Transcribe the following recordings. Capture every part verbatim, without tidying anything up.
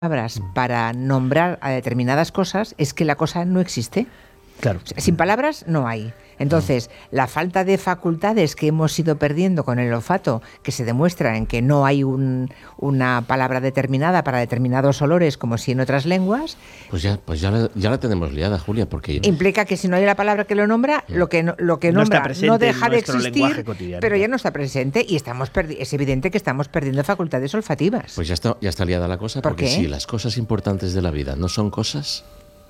palabras para nombrar a determinadas cosas es que la cosa no existe. Claro. O sea, sin palabras no hay. Entonces, la falta de facultades que hemos ido perdiendo con el olfato, que se demuestra en que no hay un, una palabra determinada para determinados olores, como si en otras lenguas, pues ya, pues ya, la, ya la tenemos liada, Julia, porque implica que si no hay la palabra que lo nombra, lo que no, lo que no nombra no deja de existir, cotidiano, pero ya no está presente y estamos perdi- es evidente que estamos perdiendo facultades olfativas. Pues ya está, ya está liada la cosa, ¿Por porque qué? si las cosas importantes de la vida no son cosas,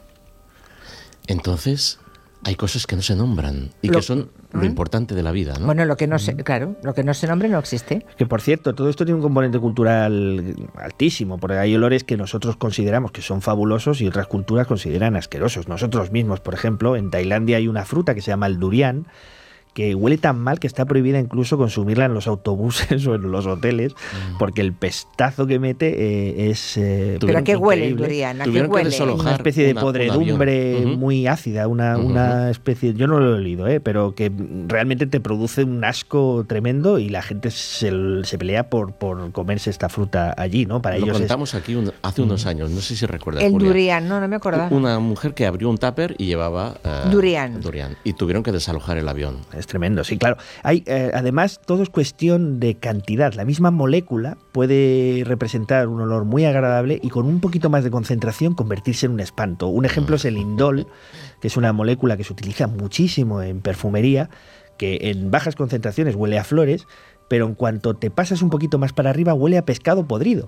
entonces hay cosas que no se nombran y Lo- que son lo ¿Mm? importante de la vida, ¿no? Bueno, lo que no se, claro, lo que no se nombre no existe. Que por cierto, todo esto tiene un componente cultural altísimo, porque hay olores que nosotros consideramos que son fabulosos y otras culturas consideran asquerosos. Nosotros mismos, por ejemplo, en Tailandia hay una fruta que se llama el durian, que huele tan mal que está prohibida incluso consumirla en los autobuses o en los hoteles, Mm. porque el pestazo que mete eh, es eh, ¿Pero a qué huele el increíble. durian? ¿A qué Tuvieron que huele? desalojar Una especie de una- un podredumbre avión. Ujú. muy ácida, una, Ujú. una especie, yo no lo he leído, ¿eh? pero que realmente te produce un asco tremendo y la gente se, se pelea por, por comerse esta fruta allí, ¿no? Para Lo ellos es- contamos aquí un- hace unos años, no sé si recuerdas, El Julia. durian, no, no me acordaba. Una mujer que abrió un tupper y llevaba eh, Durian. durian y tuvieron que desalojar el avión. Es tremendo, sí, claro. Hay, eh, además, todo es cuestión de cantidad. La misma molécula puede representar un olor muy agradable y con un poquito más de concentración convertirse en un espanto. Un ejemplo es el indol, que es una molécula que se utiliza muchísimo en perfumería, que en bajas concentraciones huele a flores, pero en cuanto te pasas un poquito más para arriba huele a pescado podrido.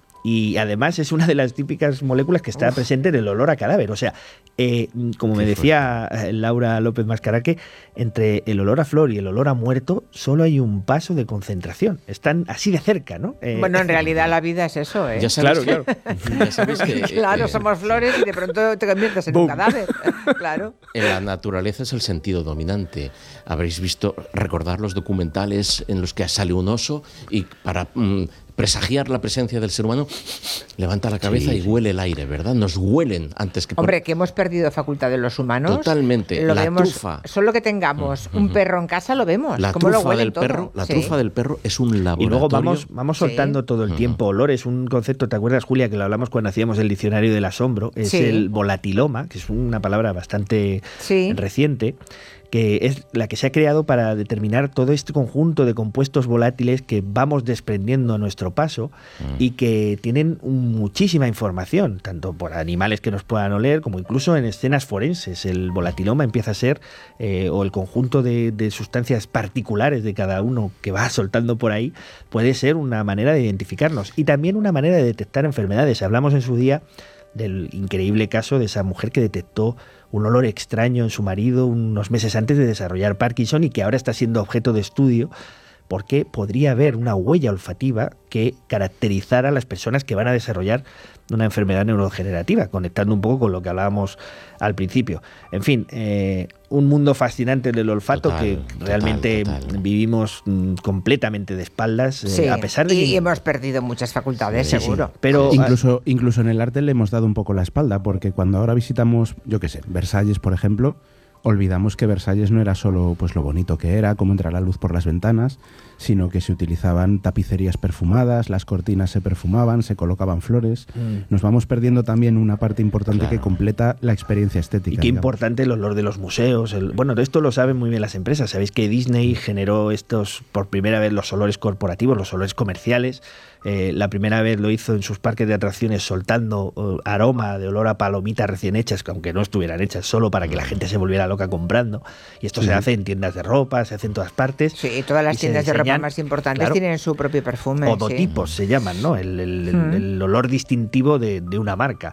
Y además es una de las típicas moléculas que está Uf. presente en el olor a cadáver. O sea, eh, como me Qué decía eh, Laura López Mascaraque, entre el olor a flor y el olor a muerto solo hay un paso de concentración. Están así de cerca, ¿no? Eh, Bueno, en realidad la vida es eso, ¿eh? Ya sabes Claro, que, ya sabes que Claro, eh, somos flores y de pronto te conviertes en Boom. un cadáver. Claro. en la naturaleza es el sentido dominante. Habréis visto, recordar los documentales en los que sale un oso y para mm, presagiar la presencia del ser humano levanta la cabeza Sí, y sí. huele el aire, ¿verdad? Nos huelen antes que... por- Hombre, que hemos perdido facultad de los humanos. Totalmente. Lo La vemos, trufa. Solo que tengamos un perro en casa lo vemos. La cómo lo trufa huelen del todo. perro, la Sí. trufa del perro es un laboratorio. Y luego vamos, vamos Sí. soltando todo el tiempo olores. Un concepto, ¿te acuerdas, Julia, que lo hablamos cuando hacíamos el diccionario del asombro? Es Sí. el volatiloma, que es una palabra bastante Sí. reciente, que es la que se ha creado para determinar todo este conjunto de compuestos volátiles que vamos desprendiendo a nuestro paso y que tienen un- muchísima información, tanto por animales que nos puedan oler, como incluso en escenas forenses. El volatiloma empieza a ser, eh, o el conjunto de, de sustancias particulares de cada uno que va soltando por ahí, puede ser una manera de identificarnos y también una manera de detectar enfermedades. Hablamos en su día del increíble caso de esa mujer que detectó un olor extraño en su marido unos meses antes de desarrollar Parkinson y que ahora está siendo objeto de estudio porque podría haber una huella olfativa que caracterizara a las personas que van a desarrollar una enfermedad neurodegenerativa, conectando un poco con lo que hablábamos al principio. En fin, eh, un mundo fascinante del olfato Total, que total, realmente total. vivimos mm, completamente de espaldas, eh, Sí. a pesar de y, que... y hemos perdido muchas facultades, Sí, sí, seguro. pero Incluso, incluso en el arte le hemos dado un poco la espalda, porque cuando ahora visitamos, yo qué sé, Versalles, por ejemplo, olvidamos que Versalles no era solo pues lo bonito que era, cómo entra la luz por las ventanas, sino que se utilizaban tapicerías perfumadas, las cortinas se perfumaban, se colocaban flores. Mm. Nos vamos perdiendo también una parte importante Claro. que completa la experiencia estética. Y qué digamos. importante el olor de los museos. El, bueno, de esto lo saben muy bien las empresas. Sabéis que Disney generó estos, por primera vez, los olores corporativos, los olores comerciales. Eh, la primera vez lo hizo en sus parques de atracciones soltando uh, aroma de olor a palomitas recién hechas, que aunque no estuvieran hechas, solo para que la gente se volviera loca comprando. Y esto se hace en tiendas de ropa, se hace en todas partes. Sí, todas las Y se tiendas de ropa diseñan, más importantes claro, tienen su propio perfume. odotipos sí. se llaman, ¿no? El, el- el- Mm. el olor distintivo de, de una marca.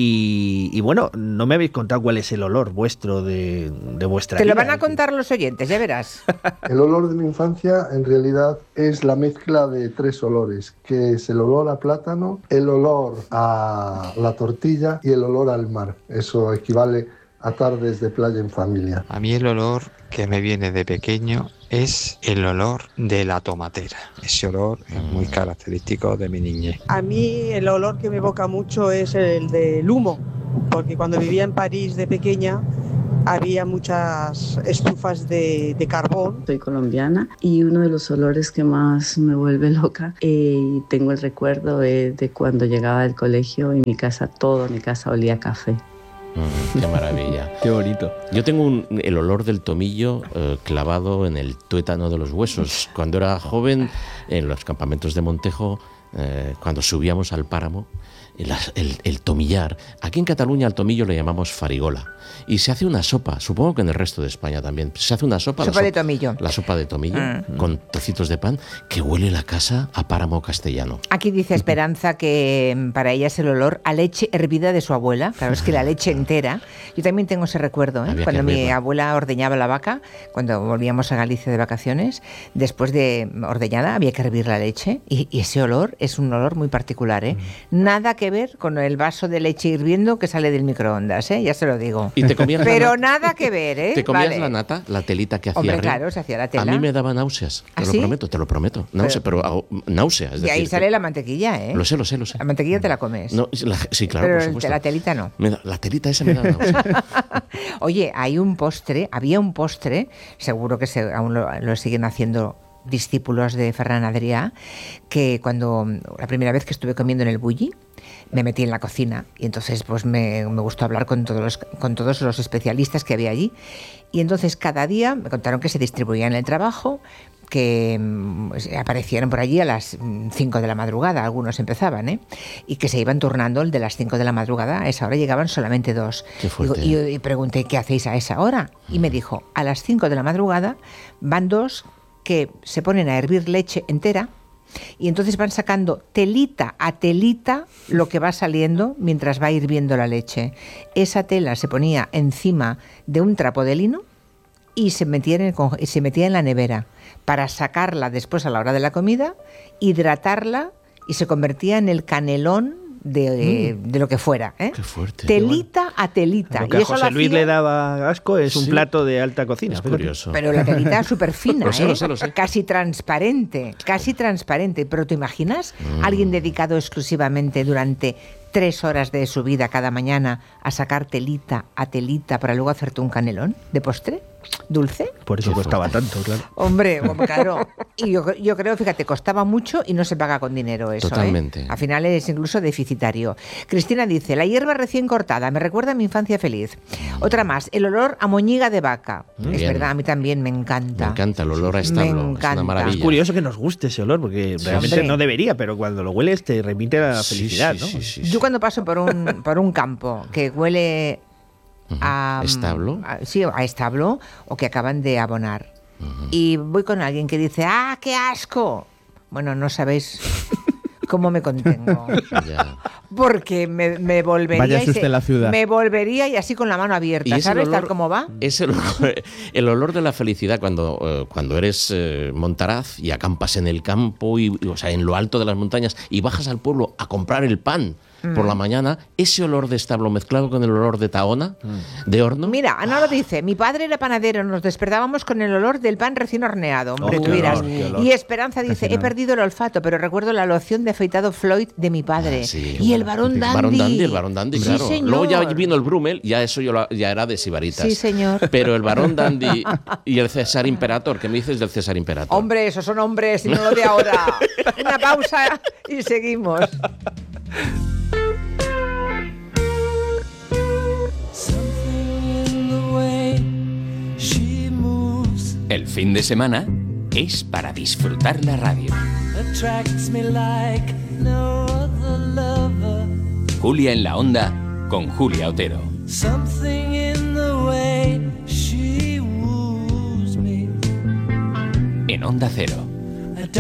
Y, y bueno, no me habéis contado cuál es el olor vuestro de, de vuestra Te lo vida. van a contar los oyentes, ya verás. El olor de mi infancia en realidad es la mezcla de tres olores, que es el olor a plátano, el olor a la tortilla y el olor al mar. Eso equivale a tardes de playa en familia. A mí el olor que me viene de pequeño es el olor de la tomatera. Ese olor es muy característico de mi niñez. A mí el olor que me evoca mucho es el del humo, porque cuando vivía en París de pequeña había muchas estufas de, de carbón. Soy colombiana y uno de los olores que más me vuelve loca, eh, y tengo el recuerdo eh, de cuando llegaba del colegio y mi casa, toda mi casa olía a café. Mm, qué maravilla. Qué bonito. Yo tengo un, el olor del tomillo eh, clavado en el tuétano de los huesos. Cuando era joven, en los campamentos de Montejo, eh, cuando subíamos al páramo, el, el, el tomillar. Aquí en Cataluña al tomillo le llamamos farigola. Y se hace una sopa, supongo que en el resto de España también. Se hace una sopa. Sopa la de tomillo. La sopa de tomillo, mm. con trocitos de pan, que huele la casa a páramo castellano. Aquí dice Esperanza que para ella es el olor a leche hervida de su abuela. Claro, es que la leche entera. Yo también tengo ese recuerdo, ¿eh? Cuando mi abuela ordeñaba la vaca, cuando volvíamos a Galicia de vacaciones, después de ordeñada había que hervir la leche. Y, y ese olor es un olor muy particular, ¿eh? Mm. Nada que ver con el vaso de leche hirviendo que sale del microondas, ¿eh? Ya se lo digo. ¿Y te comías Pero la nada que ver, ¿eh? ¿Te comías vale. la nata, la telita que hacía? Hombre, arriba? claro, se hacía la tela. A mí me daba náuseas, te ¿Ah, lo sí? prometo, te lo prometo. Náuseas, pero, pero náuseas. Es y ahí decir, sale que... la mantequilla, ¿eh? Lo sé, lo sé, lo sé. La mantequilla te la comes. No, la, sí, claro, pero por supuesto. la telita no. Me da, la telita esa me da náuseas. Oye, hay un postre, había un postre, seguro que se, aún lo, lo siguen haciendo discípulos de Ferran Adrià, que cuando la primera vez que estuve comiendo en el Bulli, me metí en la cocina y entonces pues me, me gustó hablar con todos, los, con todos los especialistas que había allí. Y entonces cada día me contaron que se distribuía en el trabajo, que pues, aparecieron por allí a las cinco de la madrugada, algunos empezaban, ¿eh? Y que se iban turnando el de las cinco de la madrugada, a esa hora llegaban solamente dos. Qué fuerte. Digo, y, y pregunté, ¿qué hacéis a esa hora? Y me dijo, a las cinco de la madrugada van dos que se ponen a hervir leche entera y entonces van sacando telita a telita lo que va saliendo mientras va hirviendo la leche. Esa tela se ponía encima de un trapo de lino y se metía en, el, se metía en la nevera para sacarla después a la hora de la comida, hidratarla y se convertía en el canelón de, mm. de lo que fuera, ¿eh? Qué fuerte. Telita bueno. a telita. Lo que y a eso José lo Luis hacía... le daba asco es un sí. plato de alta cocina. Es pero curioso. Pero la telita súper fina, lo sé, ¿eh? lo sé, lo sé. Casi transparente, casi transparente. Pero ¿te imaginas mm. alguien dedicado exclusivamente durante tres horas de su vida cada mañana a sacar telita a telita para luego hacerte un canelón de postre? ¿Dulce? Por eso Qué costaba fuerte. tanto, claro. Hombre, claro. Y yo, yo creo, fíjate, costaba mucho y no se paga con dinero eso. Totalmente. ¿eh? Al final es incluso deficitario. Cristina dice, la hierba recién cortada me recuerda a mi infancia feliz. Otra más, el olor a moñiga de vaca. Muy es bien. verdad, a mí también me encanta. Me encanta el olor a Me establo. encanta. Es una maravilla. Es curioso que nos guste ese olor, porque Sí, realmente hombre. no debería, pero cuando lo hueles te remite a la Sí, felicidad, sí, ¿no? sí, sí, sí. Yo cuando paso por un, por un campo que huele a... ¿Establo? a- sí, a establo o que acaban de abonar. Ujú. Y voy con alguien que dice, ¡ah, qué asco! Bueno, no sabéis cómo me contengo. Ya. Porque me, me volvería... Váyase y usted a la ciudad. Me volvería y así con la mano abierta, Y es el ¿sabes? olor- Tal como va. Es el olor, el olor de la felicidad cuando, eh, cuando eres eh, montaraz y acampas en el campo, y, y, o sea, en lo alto de las montañas, y bajas al pueblo a comprar el pan por la mañana, ese olor de establo mezclado con el olor de taona, de horno. Mira, Ana lo dice, mi padre era panadero, nos despertábamos con el olor del pan recién horneado. Hombre, Oh, tú qué dirás. olor, qué olor. Y Esperanza dice, he Recién perdido el olfato, pero recuerdo la loción de afeitado Floyd de mi padre. Ah, sí. Y el varón dandy. Barón Dandy, el Barón Dandy, Sí, claro. señor. Luego ya vino el Brummel, ya eso yo lo- ya era de Sibaritas. Sí, señor. Pero el Barón Dandy y el César Imperator, ¿qué me dices del César Imperator? Hombre, esos son hombres y no lo de ahora. Una pausa y seguimos. El fin de semana es para disfrutar la radio. Julia en la Onda con Julia Otero. En Onda Cero.